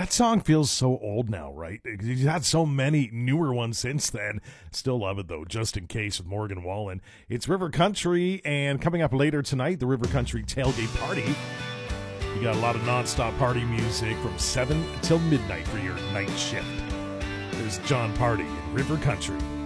That song feels so old now, right? He's had so many newer ones since then. Still love it, though, just in case with Morgan Wallen. It's River Country, and coming up later tonight, the River Country Tailgate Party. You got a lot of nonstop party music from 7 till midnight for your night shift. There's John Party in River Country.